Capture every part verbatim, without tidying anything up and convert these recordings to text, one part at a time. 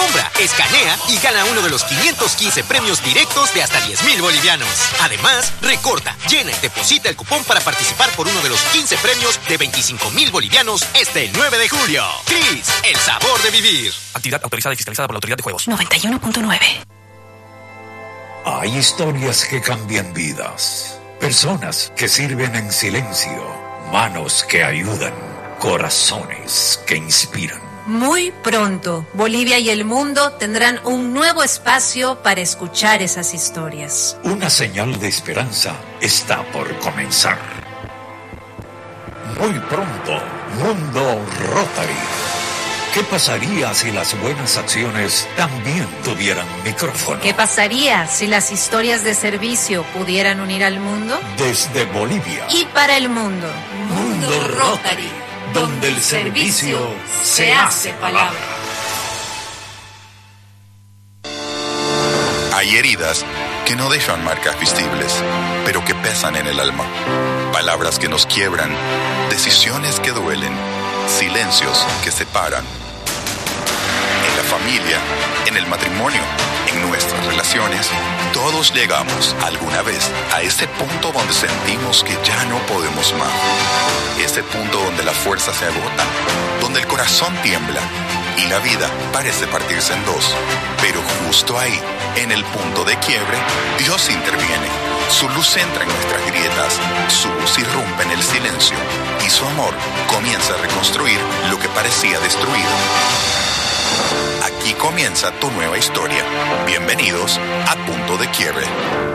Compra, escanea y gana uno de los quinientos quince premios directos de hasta diez mil bolivianos. Además, recorta, llena y deposita el cupón para participar por uno de los quince premios de veinticinco mil bolivianos este nueve de julio. Cris, el sabor de vivir. Actividad autorizada y fiscalizada por la Autoridad de Juegos. noventa y uno punto nueve. Hay historias que cambian vidas. Personas que sirven en silencio. Manos que ayudan. Corazones que inspiran. Muy pronto, Bolivia y el mundo tendrán un nuevo espacio para escuchar esas historias. Una señal de esperanza está por comenzar. Muy pronto, Mundo Rotary. ¿Qué pasaría si las buenas acciones también tuvieran micrófono? ¿Qué pasaría si las historias de servicio pudieran unir al mundo? Desde Bolivia y para el mundo. Mundo, Mundo Rotary, donde el servicio se hace palabra. Hay heridas que no dejan marcas visibles, pero que pesan en el alma. Palabras que nos quiebran, decisiones que duelen, silencios que separan. En la familia, en el matrimonio, en nuestras relaciones, todos llegamos alguna vez a ese punto donde sentimos que ya no podemos más. Ese punto donde la fuerza se agota, donde el corazón tiembla y la vida parece partirse en dos. Pero justo ahí, en el punto de quiebre, Dios interviene. Su luz entra en nuestras grietas, su voz irrumpe en el silencio y su amor comienza a reconstruir lo que parecía destruido. Aquí comienza tu nueva historia. Bienvenidos a Punto de Quiebre.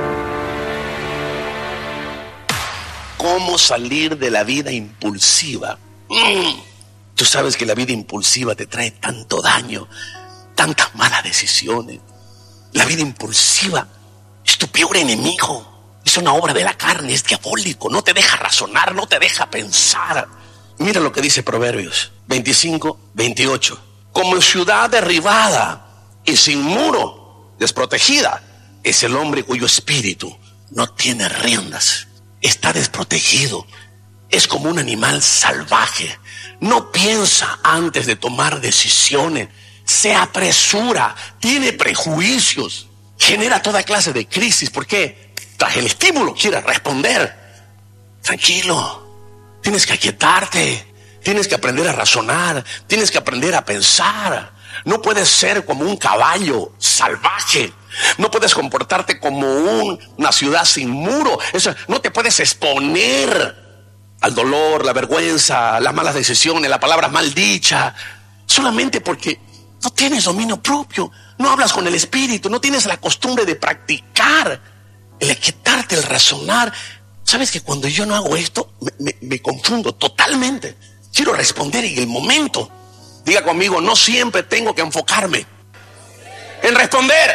¿Cómo salir de la vida impulsiva? Mm. Tú sabes que la vida impulsiva te trae tanto daño, tantas malas decisiones. La vida impulsiva es tu peor enemigo. Es una obra de la carne, es diabólico. No te deja razonar, no te deja pensar. Mira lo que dice Proverbios veinticinco, veintiocho. Como ciudad derribada y sin muro, desprotegida, es el hombre cuyo espíritu no tiene riendas. Está desprotegido. Es como un animal salvaje. No piensa antes de tomar decisiones. Se apresura. Tiene prejuicios. Genera toda clase de crisis. ¿Por qué? Tras el estímulo quiere responder. Tranquilo. Tienes que aquietarte. Tienes que aprender a razonar. Tienes que aprender a pensar. No puedes ser como un caballo salvaje. No puedes comportarte como un, una ciudad sin muro. Eso, no te puedes exponer al dolor, la vergüenza, las malas decisiones, las palabras mal dichas, solamente porque no tienes dominio propio. No hablas con el espíritu. No tienes la costumbre de practicar el aquietarte, el razonar. Sabes que cuando yo no hago esto me, me, me confundo totalmente. Quiero responder en el momento. Diga conmigo, no siempre tengo que enfocarme en responder.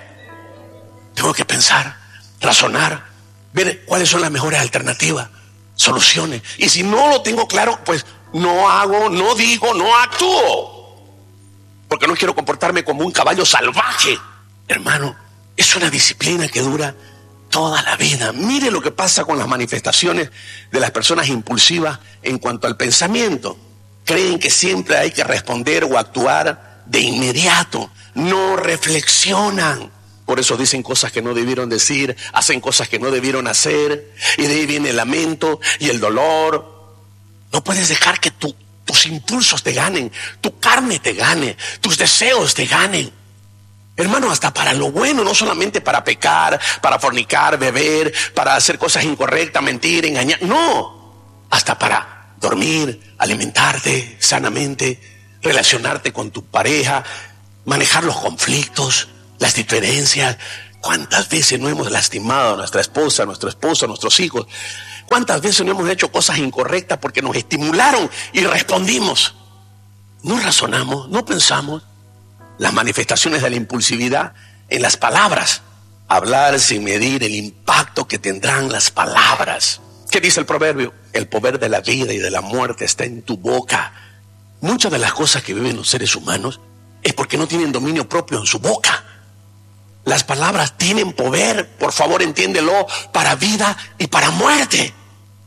Tengo que pensar, razonar, ver cuáles son las mejores alternativas, soluciones. Y si no lo tengo claro, pues no hago, no digo, no actúo. Porque no quiero comportarme como un caballo salvaje. Hermano, es una disciplina que dura toda la vida. Mire lo que pasa con las manifestaciones de las personas impulsivas en cuanto al pensamiento. Creen que siempre hay que responder o actuar de inmediato. No reflexionan. Por eso dicen cosas que no debieron decir, hacen cosas que no debieron hacer, y de ahí viene el lamento y el dolor. No puedes dejar que tu, tus impulsos te ganen, tu carne te gane, tus deseos te ganen. Hermano, hasta para lo bueno, no solamente para pecar, para fornicar, beber, para hacer cosas incorrectas, mentir, engañar. No, hasta para dormir, alimentarte sanamente, relacionarte con tu pareja, manejar los conflictos, las diferencias. ¿Cuántas veces no hemos lastimado a nuestra esposa, a nuestro esposo, a nuestros hijos? ¿Cuántas veces no hemos hecho cosas incorrectas porque nos estimularon y respondimos? No razonamos, no pensamos. Las manifestaciones de la impulsividad en las palabras. Hablar sin medir el impacto que tendrán las palabras. ¿Qué dice el proverbio? El poder de la vida y de la muerte está en tu boca. Muchas de las cosas que viven los seres humanos es porque no tienen dominio propio en su boca. Las palabras tienen poder, por favor entiéndelo, para vida y para muerte.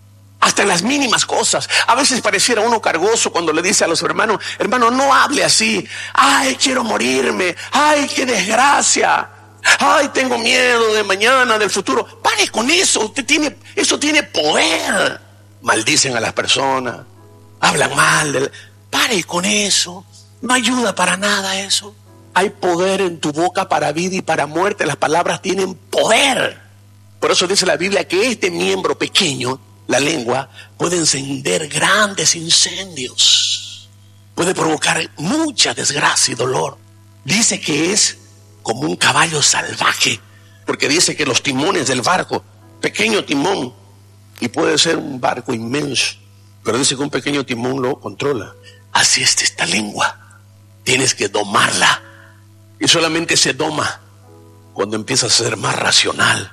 hasta en las mínimas cosas. A veces pareciera uno cargoso cuando le dice a los hermanos, hermano, no hable así. Ay, quiero morirme. Ay, qué desgracia. Ay, tengo miedo de mañana, del futuro. Pare con eso. Usted tiene, eso tiene poder. Maldicen a las personas. Hablan mal. De la... Pare con eso. No ayuda para nada eso. Hay poder en tu boca para vida y para muerte. Las palabras tienen poder. Por eso dice la Biblia que este miembro pequeño, la lengua, puede encender grandes incendios. Puede provocar mucha desgracia y dolor. Dice que es como un caballo salvaje, porque dice que los timones del barco, pequeño timón, y puede ser un barco inmenso, pero dice que un pequeño timón lo controla. Así es esta lengua. Tienes que domarla. Y solamente se doma cuando empiezas a ser más racional.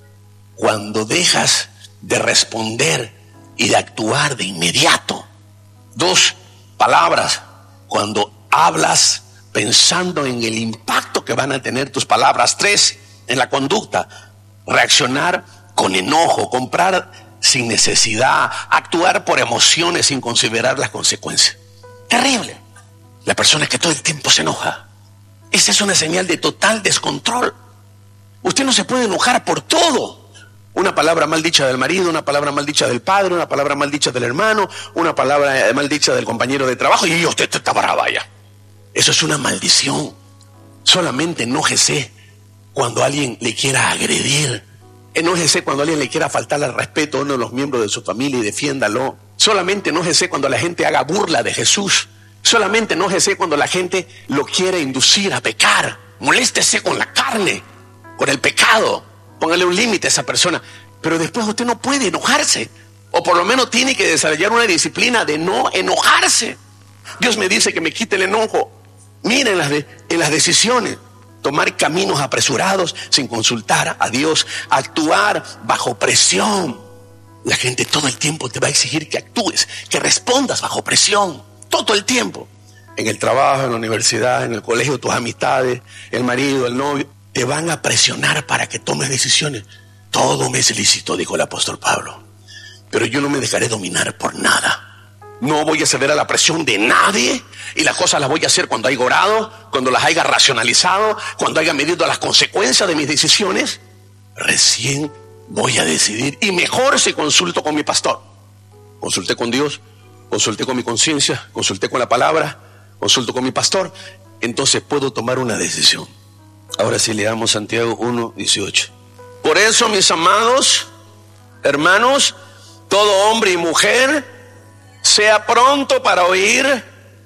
Cuando dejas de responder y de actuar de inmediato. Dos, palabras. Cuando hablas pensando en el impacto que van a tener tus palabras. Tres, en la conducta. Reaccionar con enojo, comprar sin necesidad, actuar por emociones sin considerar las consecuencias. Terrible. La persona que todo el tiempo se enoja. Esa es una señal de total descontrol. Usted no se puede enojar por todo. Una palabra mal dicha del marido, una palabra mal dicha del padre, una palabra mal dicha del hermano, una palabra mal dicha del compañero de trabajo y usted está brava ya. Eso es una maldición. Solamente enójese cuando alguien le quiera agredir. Enójese cuando alguien le quiera faltar al respeto a uno de los miembros de su familia y defiéndalo. Solamente enójese cuando la gente haga burla de Jesús. Solamente enójese cuando la gente lo quiere inducir a pecar. Moléstese con la carne, con el pecado. Póngale un límite a esa persona. Pero después usted no puede enojarse. O por lo menos tiene que desarrollar una disciplina de no enojarse. Dios me dice que me quite el enojo. Miren en las, de, en las decisiones. Tomar caminos apresurados sin consultar a Dios. Actuar bajo presión. La gente todo el tiempo te va a exigir que actúes, que respondas bajo presión. Todo el tiempo. En el trabajo, en la universidad, en el colegio, tus amistades, el marido, el novio, te van a presionar para que tomes decisiones. Todo me es lícito, dijo el apóstol Pablo. Pero yo no me dejaré dominar por nada. No voy a ceder a la presión de nadie. Y las cosas las voy a hacer cuando haya orado, cuando las haya racionalizado, cuando haya medido las consecuencias de mis decisiones. Recién voy a decidir. Y mejor si consulto con mi pastor. Consulté con Dios. Consulté con mi conciencia, consulté con la palabra, consulto con mi pastor, entonces puedo tomar una decisión. Ahora sí leamos Santiago uno, dieciocho. Por eso, mis amados hermanos, todo hombre y mujer sea pronto para oír,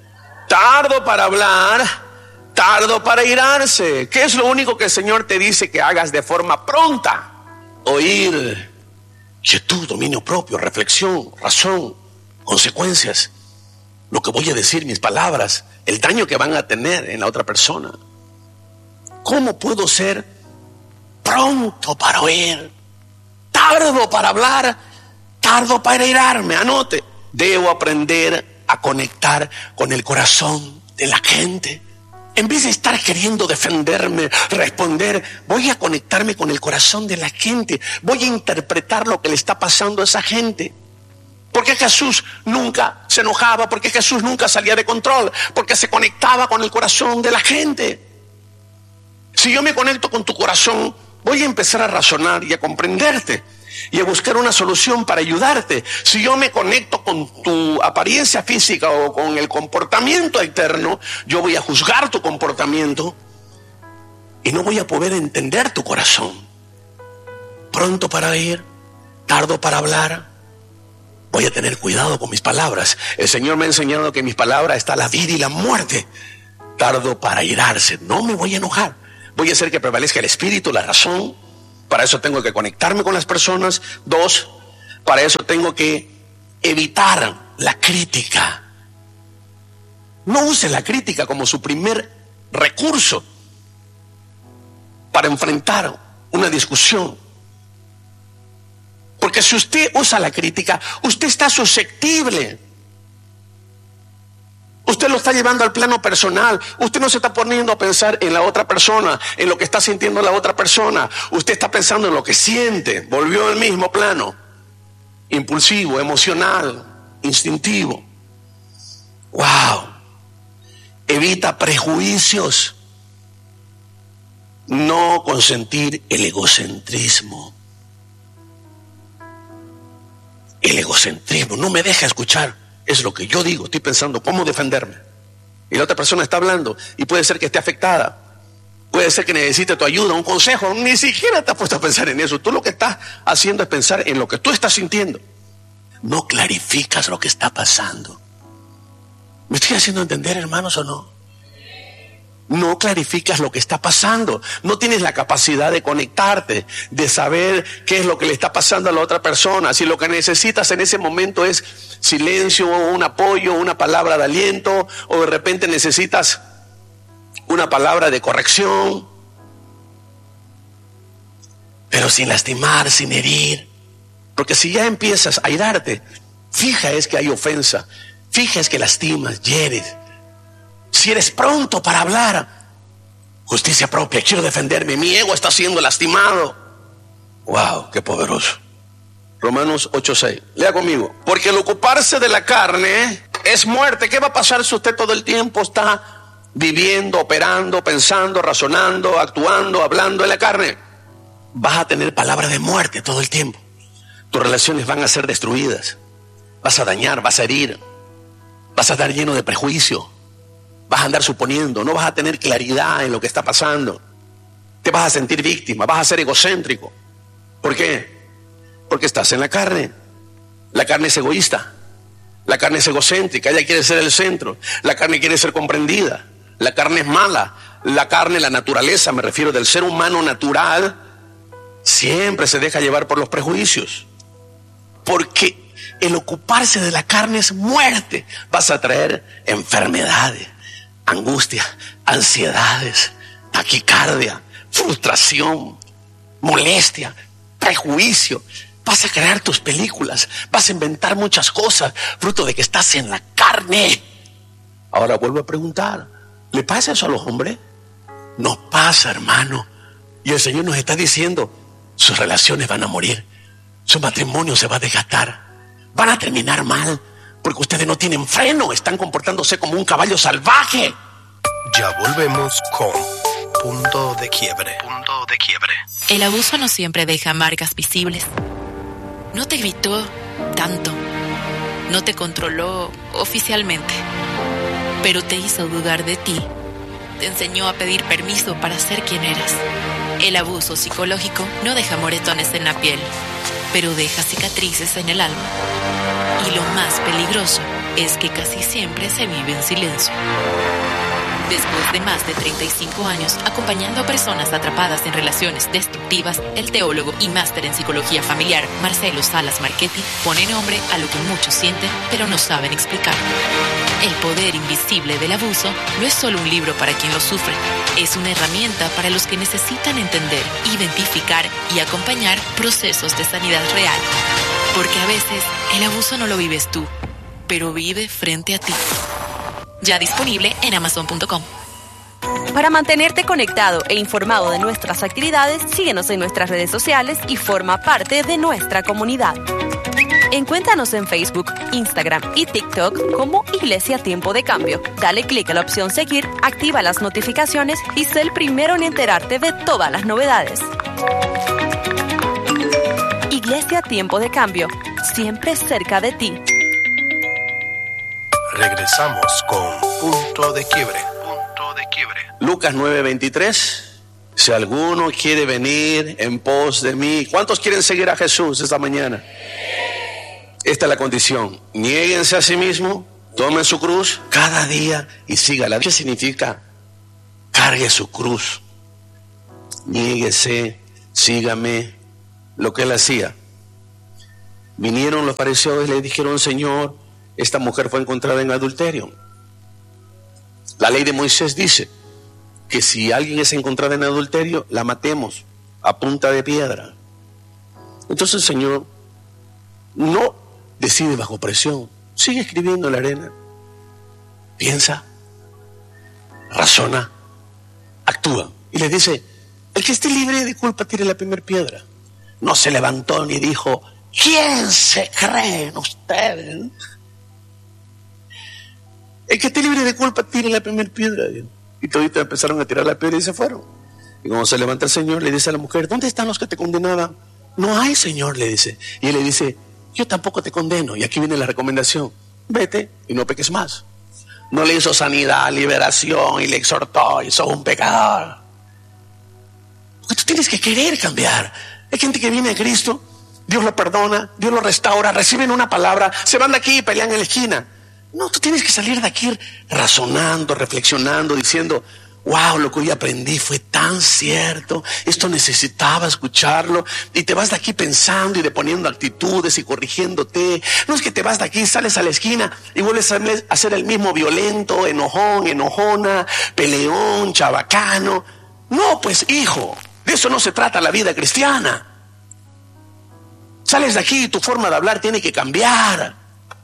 tardo para hablar, tardo para irarse. ¿Qué es lo único que el Señor te dice que hagas de forma pronta? Oír, quietud, dominio propio, reflexión, razón, consecuencias, lo que voy a decir, mis palabras, el daño que van a tener en la otra persona. ¿Cómo puedo ser pronto para oír, tardo para hablar, tardo para irarme? Anote, debo aprender a conectar con el corazón de la gente. En vez de estar queriendo defenderme, responder, voy a conectarme con el corazón de la gente. Voy a interpretar lo que le está pasando a esa gente. ¿Por qué Jesús nunca se enojaba? ¿Por qué Jesús nunca salía de control? Porque se conectaba con el corazón de la gente. Si yo me conecto con tu corazón, voy a empezar a razonar y a comprenderte y a buscar una solución para ayudarte. Si yo me conecto con tu apariencia física o con el comportamiento externo, yo voy a juzgar tu comportamiento y no voy a poder entender tu corazón. Pronto para oír, tardo para hablar. Voy a tener cuidado con mis palabras. El Señor me ha enseñado que en mis palabras está la vida y la muerte. Tardo para irarse. No me voy a enojar. Voy a hacer que prevalezca el espíritu, la razón. Para eso tengo que conectarme con las personas. Dos, para eso tengo que evitar la crítica. No use la crítica como su primer recurso para enfrentar una discusión. Porque si usted usa la crítica, usted está susceptible. Usted lo está llevando al plano personal. Usted no se está poniendo a pensar en la otra persona, en lo que está sintiendo la otra persona. Usted está pensando en lo que siente. Volvió al mismo plano. impulsivo, emocional, instintivo. Wow. Evita prejuicios. No consentir el egocentrismo. El egocentrismo no me deja escuchar. Es lo que yo digo, estoy pensando cómo defenderme. Y la otra persona está hablando y puede ser que esté afectada. Puede ser que necesite tu ayuda, un consejo. Ni siquiera te has puesto a pensar en eso. Tú lo que estás haciendo es pensar en lo que tú estás sintiendo. No clarificas lo que está pasando. ¿Me estoy haciendo entender, hermanos, o no? No clarificas lo que está pasando. No tienes la capacidad de conectarte, de saber qué es lo que le está pasando a la otra persona. Si lo que necesitas en ese momento es silencio, un apoyo, una palabra de aliento, o de repente necesitas una palabra de corrección, pero sin lastimar, sin herir. Porque si ya empiezas a airarte, fija es que hay ofensa, fija es que lastimas, hieres. Si eres pronto para hablar, justicia propia, quiero defenderme, mi ego está siendo lastimado. Wow, qué poderoso. Romanos ocho seis, lea conmigo. Porque el ocuparse de la carne es muerte. ¿Qué va a pasar si usted todo el tiempo está viviendo, operando, pensando, razonando, actuando, hablando en la carne? Vas a tener palabras de muerte todo el tiempo. Tus relaciones van a ser destruidas. Vas a dañar, vas a herir. Vas a estar lleno de prejuicio. Vas a andar suponiendo, no vas a tener claridad en lo que está pasando. Te vas a sentir víctima, vas a ser egocéntrico. ¿Por qué? Porque estás en la carne. La carne es egoísta. La carne es egocéntrica, ella quiere ser el centro. La carne quiere ser comprendida. La carne es mala. La carne, la naturaleza, me refiero del ser humano natural, siempre se deja llevar por los prejuicios. Porque el ocuparse de la carne es muerte. Vas a traer enfermedades, angustia, ansiedades, taquicardia, frustración, molestia, prejuicio. Vas a crear tus películas, vas a inventar muchas cosas, fruto de que estás en la carne. Ahora vuelvo a preguntar, ¿le pasa eso a los hombres? No pasa, hermano. Y el Señor nos está diciendo, sus relaciones van a morir, su matrimonio se va a desgastar, van a terminar mal, porque ustedes no tienen freno, están comportándose como un caballo salvaje. Ya volvemos con Punto de Quiebre. Punto de Quiebre. El abuso no siempre deja marcas visibles. No te gritó tanto, no te controló oficialmente, pero te hizo dudar de ti. Te enseñó a pedir permiso para ser quien eras. El abuso psicológico no deja moretones en la piel, pero deja cicatrices en el alma. Y lo más peligroso es que casi siempre se vive en silencio. Después de más de treinta y cinco años acompañando a personas atrapadas en relaciones destructivas, el teólogo y máster en psicología familiar Marcelo Salas Marchetti pone nombre a lo que muchos sienten pero no saben explicar. El poder invisible del abuso no es solo un libro para quien lo sufre, es una herramienta para los que necesitan entender, identificar y acompañar procesos de sanidad real. Porque a veces el abuso no lo vives tú, pero vive frente a ti. Ya disponible en amazon punto com. Para mantenerte conectado e informado de nuestras actividades, síguenos en nuestras redes sociales y forma parte de nuestra comunidad. Encuéntranos en Facebook, Instagram y TikTok como Iglesia Tiempo de Cambio. Dale clic a la opción Seguir, activa las notificaciones y sé el primero en enterarte de todas las novedades. Iglesia Tiempo de Cambio, siempre cerca de ti. Regresamos con Punto de Quiebre. Punto de Quiebre. Lucas nueve veintitrés. Si alguno quiere venir en pos de mí. ¿Cuántos quieren seguir a Jesús esta mañana? Esta es la condición. Niéguense a sí mismos, tomen su cruz cada día y sígala. ¿Qué significa? Cargue su cruz. Niéguese, sígame. Lo que él hacía. Vinieron los fariseos y le dijeron, Señor, esta mujer fue encontrada en adulterio. La ley de Moisés dice que si alguien es encontrado en adulterio, la matemos a punta de piedra. Entonces el Señor no decide bajo presión, sigue escribiendo en la arena, piensa, razona, actúa y le dice, el que esté libre de culpa tire la primera piedra. No se levantó ni dijo, ¿Quién se creen ustedes? El que esté libre de culpa, tire la primera piedra. Y toditos empezaron a tirar la piedra y se fueron. Y cuando se levanta el Señor, le dice a la mujer, ¿dónde están los que te condenaban? No hay, Señor, le dice. Y él le dice, yo tampoco te condeno. Y aquí viene la recomendación, vete y no peques más. No le hizo sanidad, liberación y le exhortó y sos un pecador. Porque tú tienes que querer cambiar. Hay gente que viene a Cristo, Dios lo perdona, Dios lo restaura, reciben una palabra, se van de aquí y pelean en la esquina. No, tú tienes que salir de aquí razonando, reflexionando, diciendo, wow, lo que hoy aprendí fue tan cierto, esto necesitaba escucharlo, y te vas de aquí pensando y deponiendo actitudes y corrigiéndote. No es que te vas de aquí, sales a la esquina y vuelves a ser el mismo violento, enojón, enojona, peleón, chabacano. No, pues hijo, de eso no se trata la vida cristiana. Sales de aquí y tu forma de hablar tiene que cambiar.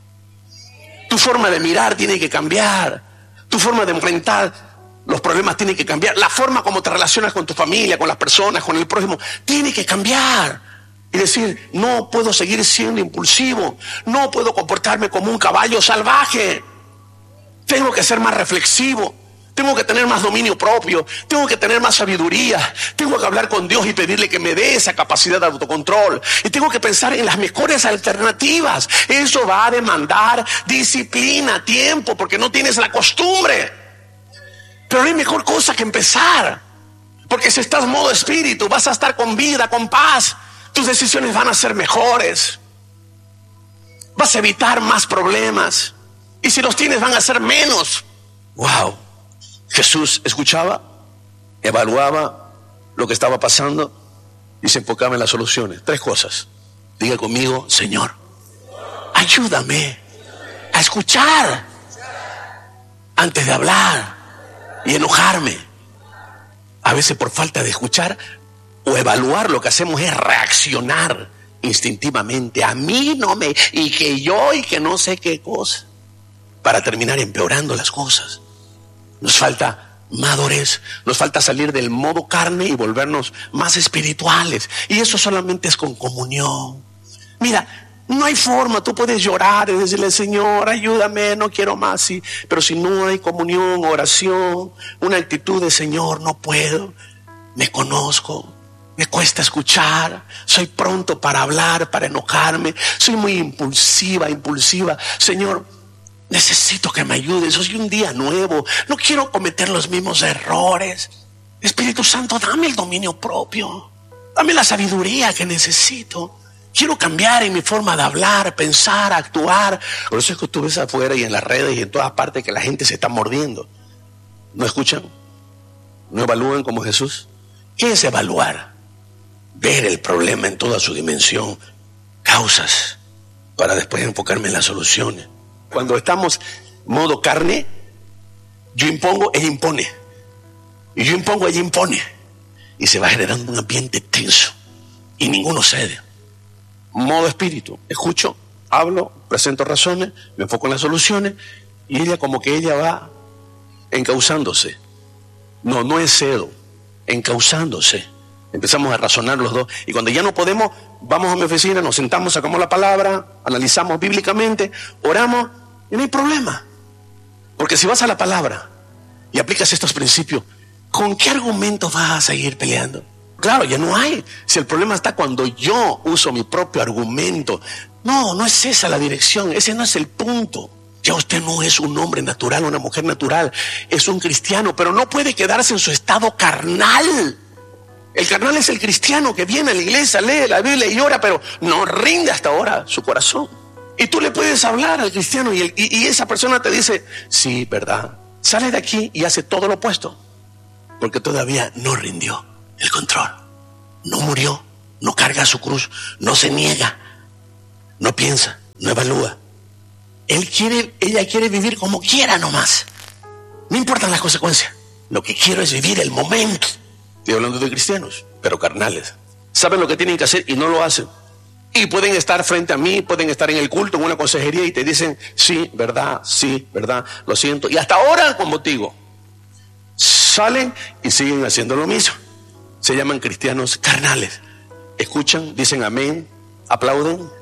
Tu forma de mirar tiene que cambiar. Tu forma de enfrentar los problemas tiene que cambiar. La forma como te relacionas con tu familia, con las personas, con el prójimo, tiene que cambiar. Y decir, no puedo seguir siendo impulsivo. No puedo comportarme como un caballo salvaje. Tengo que ser más reflexivo. Tengo que tener más dominio propio. Tengo que tener más sabiduría. Tengo que hablar con Dios y pedirle que me dé esa capacidad de autocontrol. Y tengo que pensar en las mejores alternativas. Eso va a demandar disciplina, tiempo, porque no tienes la costumbre. Pero no hay mejor cosa que empezar. Porque si estás en modo espíritu, vas a estar con vida, con paz. Tus decisiones van a ser mejores. Vas a evitar más problemas. Y si los tienes, van a ser menos. Wow. Jesús escuchaba, evaluaba lo que estaba pasando y se enfocaba en las soluciones. Tres cosas. Diga conmigo, Señor, ayúdame a escuchar antes de hablar y enojarme. A veces por falta de escuchar o evaluar, lo que hacemos es reaccionar instintivamente. A mí no me, y que yo y que no sé qué cosa, para terminar empeorando las cosas. Nos falta madurez, nos falta salir del modo carne y volvernos más espirituales. Y eso solamente es con comunión. Mira, no hay forma, tú puedes llorar y decirle, Señor, ayúdame, no quiero más. Sí, pero si no hay comunión, oración, una actitud de Señor, no puedo, me conozco, me cuesta escuchar, soy pronto para hablar, para enojarme, soy muy impulsiva, impulsiva. Señor, necesito que me ayudes, hoy es un día nuevo, no quiero cometer los mismos errores. Espíritu Santo, dame el dominio propio, dame la sabiduría que necesito. Quiero cambiar en mi forma de hablar, pensar, actuar. Por eso es que tú ves afuera y en las redes y en todas partes que la gente se está mordiendo. ¿No escuchan? ¿No evalúan como Jesús? ¿Qué es evaluar? Ver el problema en toda su dimensión, causas, para después enfocarme en las soluciones. Cuando estamos modo carne, yo impongo, ella impone. Y yo impongo, ella impone. Y se va generando un ambiente tenso. Y ninguno cede. Modo espíritu. Escucho, hablo, presento razones, me enfoco en las soluciones. Y ella como que ella va encauzándose. No, no es cedo. Encauzándose. Empezamos a razonar los dos. Y cuando ya no podemos, vamos a mi oficina, nos sentamos, sacamos la palabra, analizamos bíblicamente, oramos y no hay problema. Porque si vas a la palabra y aplicas estos principios, ¿con qué argumento vas a seguir peleando? Claro, ya no hay. Si el problema está cuando yo uso mi propio argumento. No, no es esa la dirección, ese no es el punto. Ya usted no es un hombre natural, una mujer natural, es un cristiano, pero no puede quedarse en su estado carnal. El carnal es el cristiano que viene a la iglesia, lee la Biblia y ora, pero no rinde hasta ahora su corazón. Y tú le puedes hablar al cristiano y, el, y, y esa persona te dice, sí, verdad. Sale de aquí y hace todo lo opuesto, porque todavía no rindió el control. No murió, no carga su cruz, no se niega, no piensa, no evalúa. Él quiere, ella quiere vivir como quiera nomás. No importan las consecuencias. Lo que quiero es vivir el momento. Estoy hablando de cristianos, pero carnales. Saben lo que tienen que hacer y no lo hacen. Y pueden estar frente a mí, pueden estar en el culto, en una consejería y te dicen, sí, verdad, sí, verdad, lo siento. Y hasta ahora contigo. Salen y siguen haciendo lo mismo. Se llaman cristianos carnales. Escuchan, dicen amén, aplauden,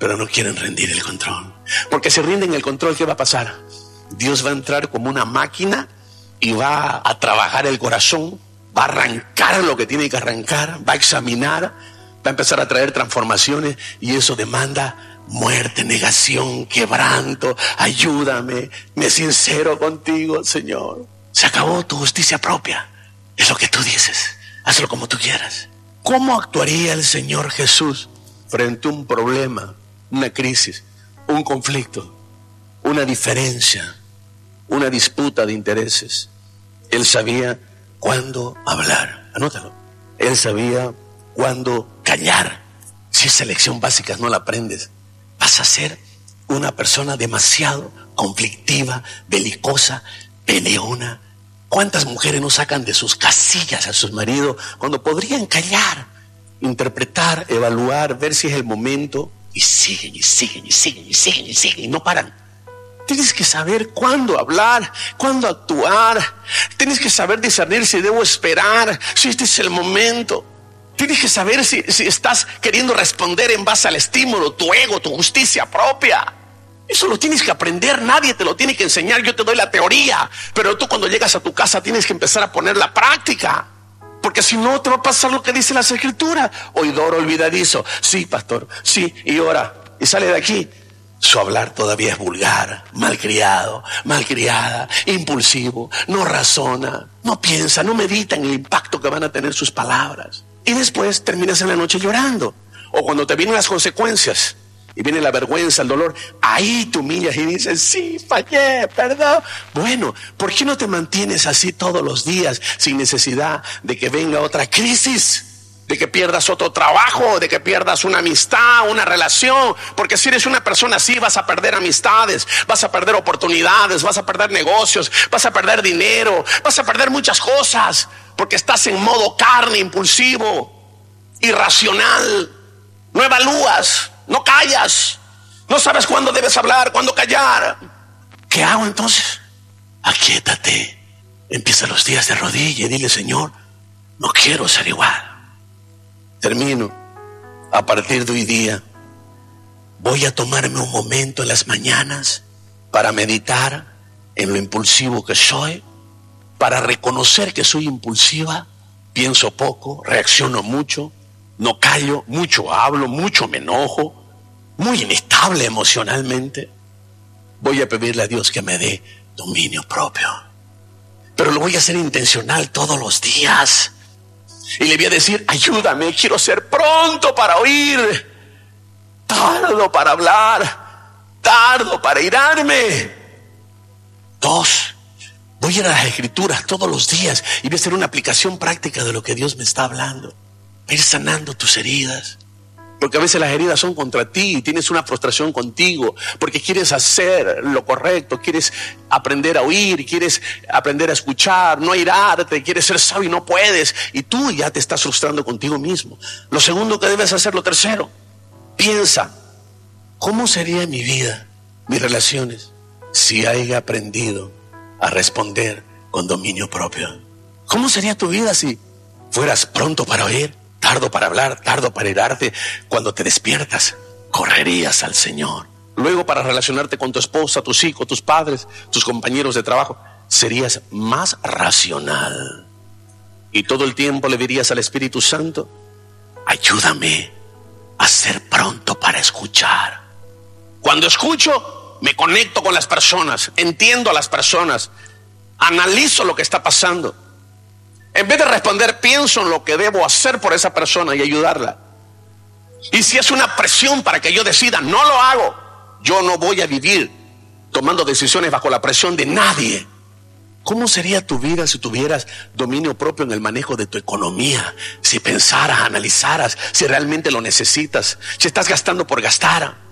pero no quieren rendir el control. Porque si rinden el control, ¿qué va a pasar? Dios va a entrar como una máquina y va a trabajar el corazón, va a arrancar lo que tiene que arrancar, va a examinar, va a empezar a traer transformaciones, y eso demanda muerte, negación, quebranto. Ayúdame, me sincero contigo, Señor. Se acabó tu justicia propia, es lo que tú dices, hazlo como tú quieras. ¿Cómo actuaría el Señor Jesús frente a un problema, una crisis, un conflicto, una diferencia, una disputa de intereses? Él sabía cuándo hablar, anótalo. Él sabía cuándo callar. Si esa lección básica no la aprendes, vas a ser una persona demasiado conflictiva, belicosa, peleona. ¿Cuántas mujeres no sacan de sus casillas a sus maridos cuando podrían callar, interpretar, evaluar, ver si es el momento? Y siguen, y siguen, y siguen, y siguen, y siguen, y no paran. Tienes que saber cuándo hablar, cuándo actuar. Tienes que saber discernir si debo esperar, si este es el momento. Tienes que saber si, si estás queriendo responder en base al estímulo, tu ego, tu justicia propia. Eso lo tienes que aprender, nadie te lo tiene que enseñar. Yo te doy la teoría, pero tú cuando llegas a tu casa tienes que empezar a poner la práctica. Porque si no, te va a pasar lo que dice las Escrituras. Oidor olvidadizo. Sí, pastor, sí, y ora. Y sale de aquí. Su hablar todavía es vulgar, malcriado, malcriada, impulsivo, no razona, no piensa, no medita en el impacto que van a tener sus palabras. Y después terminas en la noche llorando. O cuando te vienen las consecuencias y viene la vergüenza, el dolor, ahí te humillas y dices, sí, fallé, perdón. Bueno, ¿por qué no te mantienes así todos los días sin necesidad de que venga otra crisis? De que pierdas otro trabajo, de que pierdas una amistad, una relación. Porque si eres una persona así, vas a perder amistades, vas a perder oportunidades, vas a perder negocios, vas a perder dinero, vas a perder muchas cosas. Porque estás en modo carne, impulsivo, irracional. No evalúas, no callas, no sabes cuándo debes hablar, cuándo callar. ¿Qué hago entonces? Aquíétate, empieza los días de rodilla y dile, Señor, no quiero ser igual. Termino. A partir de hoy día voy a tomarme un momento en las mañanas para meditar en lo impulsivo que soy, para reconocer que soy impulsiva, pienso poco, reacciono mucho, no callo, mucho hablo, mucho me enojo, muy inestable emocionalmente. Voy a pedirle a Dios que me dé dominio propio, pero lo voy a hacer intencional todos los días. Y le voy a decir, ayúdame, quiero ser pronto para oír, tardo para hablar, tardo para irarme. Dos, voy a ir a las Escrituras todos los días y voy a hacer una aplicación práctica de lo que Dios me está hablando. Voy a ir sanando tus heridas. Porque a veces las heridas son contra ti y tienes una frustración contigo porque quieres hacer lo correcto, quieres aprender a oír, quieres aprender a escuchar, no airarte, quieres ser sabio y no puedes, y tú ya te estás frustrando contigo mismo. Lo segundo que debes hacer, lo tercero, piensa, ¿cómo sería mi vida, mis relaciones, si haya aprendido a responder con dominio propio? ¿Cómo sería tu vida si fueras pronto para oír, tardo para hablar, tardo para irarte? Cuando te despiertas, correrías al Señor. Luego, para relacionarte con tu esposa, tus hijos, tus padres, tus compañeros de trabajo, serías más racional. Y todo el tiempo le dirías al Espíritu Santo, ayúdame a ser pronto para escuchar. Cuando escucho, me conecto con las personas, entiendo a las personas, analizo lo que está pasando. En vez de responder, pienso en lo que debo hacer por esa persona y ayudarla. Y si es una presión para que yo decida, no lo hago. Yo no voy a vivir tomando decisiones bajo la presión de nadie. ¿Cómo sería tu vida si tuvieras dominio propio en el manejo de tu economía? Si pensaras, analizaras, si realmente lo necesitas, si estás gastando por gastar.